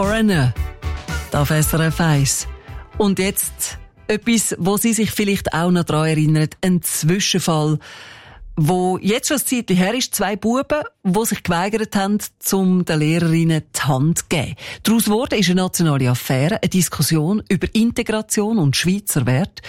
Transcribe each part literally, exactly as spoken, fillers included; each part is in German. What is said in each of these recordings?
Foreigner, da auf S R F eins. Und jetzt etwas, wo Sie sich vielleicht auch noch daran erinnern, ein Zwischenfall, wo jetzt schon ein Zeitchen her ist, zwei Buben, die sich geweigert haben, um den Lehrerinnen die Hand zu geben. Daraus wurde ist eine nationale Affäre, eine Diskussion über Integration und Schweizer Werte.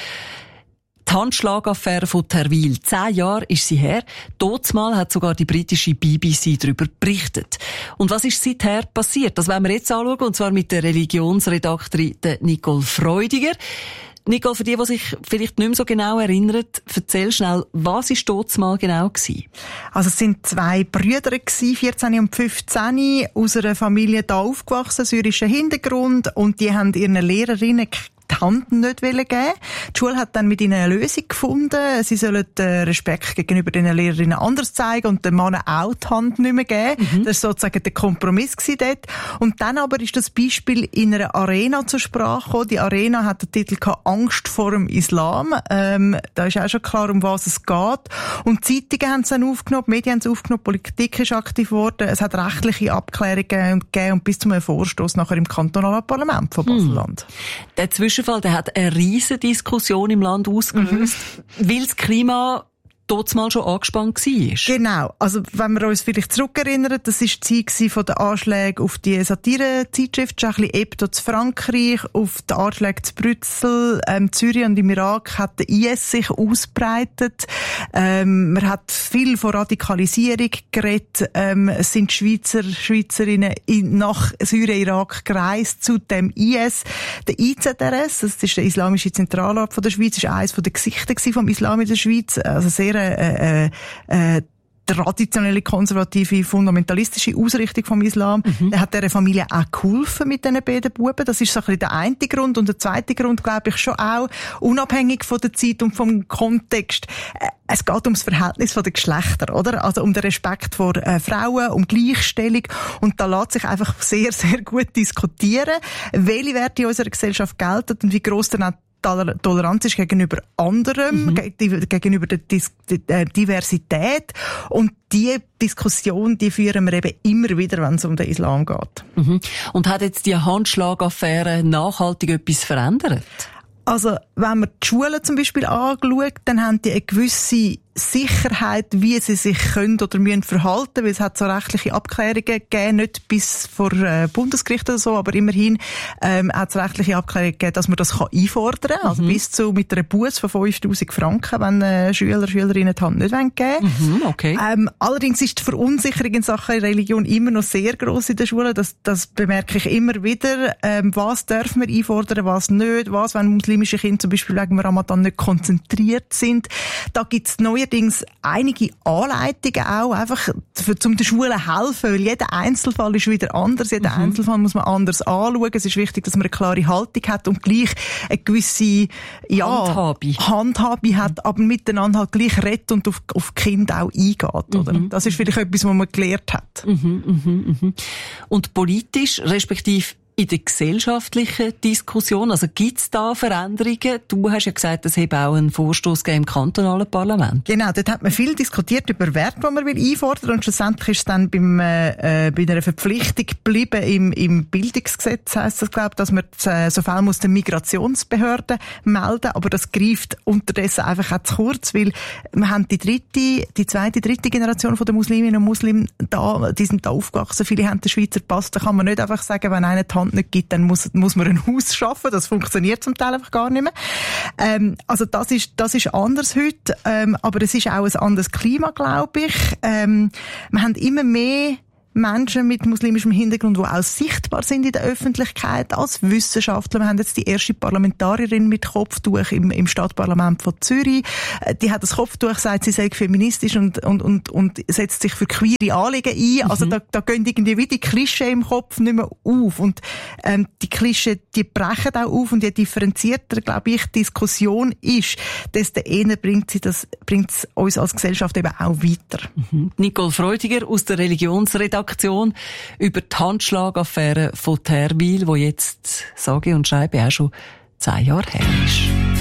Die Handschlagaffäre von Terwil. Zehn Jahre ist sie her. Dortmal hat sogar die britische B B C darüber berichtet. Und was ist seither passiert? Das wollen wir jetzt anschauen, und zwar mit der Religionsredaktorin Nicole Freudiger. Nicole, für die, die sich vielleicht nicht mehr so genau erinnern, erzähl schnell, was war dortmal genau gewesen? Also es sind zwei Brüder gewesen, vierzehn und fünfzehn, aus einer Familie da aufgewachsen, syrischen Hintergrund, und die haben ihren Lehrerinnen die Hand nicht geben. Die Schule hat dann mit ihnen eine Lösung gefunden. Sie sollen den Respekt gegenüber den Lehrerinnen anders zeigen und den Männern auch die Hand nicht mehr geben. Mhm. Das war sozusagen der Kompromiss dort. Und dann aber ist das Beispiel in einer Arena zur Sprache gekommen. Die Arena hat den Titel gehabt, Angst vor dem Islam. Ähm, da ist auch schon klar, um was es geht. Und die Zeitungen haben es dann aufgenommen, die Medien haben es aufgenommen, die Politik ist aktiv geworden. Es hat rechtliche Abklärungen gegeben und bis zum Vorstoß nachher im kantonalen Parlament von Basel-Land. Mhm. Der Zwischenfall, der hat eine riesige Diskussion im Land ausgelöst, mhm. weil das Klima dort mal schon angespannt war. Genau. Also, wenn wir uns vielleicht zurückerinnern, das war die Zeit von den Anschlägen auf die Satire-Zeitschrift Charlie Hebdo zu Frankreich, auf die Anschläge zu Brüssel, ähm, Syrien und im Irak hat der I S sich ausbreitet. Ähm, man hat viel von Radikalisierung geredet. Ähm, es sind Schweizer, Schweizerinnen in, nach Syrien, Irak gereist zu dem I S. Der I Z R S, das ist der Islamische Zentralrat von der Schweiz, ist eines der Gesichter vom Islam in der Schweiz. Also sehr Äh, äh, traditionelle, konservative, fundamentalistische Ausrichtung vom Islam. Mhm. Er hat dieser Familie auch geholfen mit diesen beiden Buben. Das ist so ein bisschen der eine Grund. Und der zweite Grund, glaube ich, schon auch, unabhängig von der Zeit und vom Kontext. Äh, es geht ums Verhältnis der Geschlechter, oder? Also um den Respekt vor äh, Frauen, um Gleichstellung. Und da lässt sich einfach sehr, sehr gut diskutieren, welche Werte in unserer Gesellschaft gelten und wie gross dann auch Toleranz ist gegenüber anderem, mhm. gegenüber der Diversität. Und die Diskussion, die führen wir eben immer wieder, wenn es um den Islam geht. Mhm. Und hat jetzt die Handschlagaffäre nachhaltig etwas verändert? Also, wenn man die Schulen zum Beispiel anschaut, dann haben die eine gewisse Sicherheit, wie sie sich können oder müssen verhalten, weil es hat so rechtliche Abklärungen gegeben, nicht bis vor äh, Bundesgericht oder so, aber immerhin ähm, hat es rechtliche Abklärungen gegeben, dass man das kann einfordern kann, also mhm. bis zu mit einer Busse von fünftausend Franken, wenn äh, Schüler, Schülerinnen die Hand nicht geben wollen. Mhm, okay. Ähm, allerdings ist die Verunsicherung in Sachen Religion immer noch sehr gross in der Schule, das, das bemerke ich immer wieder. Ähm, was dürfen wir einfordern, was nicht, was, wenn muslimische Kinder zum Beispiel wegen Ramadan nicht konzentriert sind. Da gibt es neue Allerdings einige Anleitungen auch, einfach für, um den Schulen helfen, weil jeder Einzelfall ist wieder anders, jeden mhm. Einzelfall muss man anders anschauen. Es ist wichtig, dass man eine klare Haltung hat und gleich eine gewisse ja, Handhabe. Handhabe hat, aber miteinander halt gleich redet und auf, auf die Kinder auch eingeht. Oder? Mhm. Das ist vielleicht etwas, was man gelernt hat. Mhm, mhm, mhm. Und politisch, respektive in der gesellschaftlichen Diskussion, also gibt's da Veränderungen? Du hast ja gesagt, es habe auch einen Vorstoß gegeben im kantonalen Parlament. Genau, dort hat man viel diskutiert über Werte, die man will einfordern, und schlussendlich ist es dann beim, äh, bei einer Verpflichtung geblieben im, im Bildungsgesetz, heisst das, glaube ich, dass man äh, so viel muss den Migrationsbehörden melden, aber das greift unterdessen einfach auch zu kurz, weil wir haben die dritte, die zweite, dritte Generation von den Musliminnen und Muslimen da, die sind da aufgewachsen, viele haben den Schweizer Pass, da kann man nicht einfach sagen, wenn einer die Hand nicht gibt, dann muss, muss man ein Haus schaffen. Das funktioniert zum Teil einfach gar nicht mehr. Ähm, also das ist, das ist anders heute. Ähm, aber es ist auch ein anderes Klima, glaube ich. Ähm, wir haben immer mehr Menschen mit muslimischem Hintergrund, die auch sichtbar sind in der Öffentlichkeit als Wissenschaftler. Wir haben jetzt die erste Parlamentarierin mit Kopftuch im, im Stadtparlament von Zürich. Die hat das Kopftuch, sagt, sie sei feministisch und, und, und, und setzt sich für queere Anliegen ein. Mhm. Also da, da gehen irgendwie wie die Klischee im Kopf nicht mehr auf. Und ähm, die Klischee, die brechen auch auf. Und je differenzierter, glaube ich, die Diskussion ist, desto eher bringt sie das, bringt es uns als Gesellschaft eben auch weiter. Mhm. Nicole Freudiger aus der Religionsredaktion Aktion über die Handschlagaffäre von Terwil, die jetzt, sage und schreibe, auch schon zehn Jahre her ist.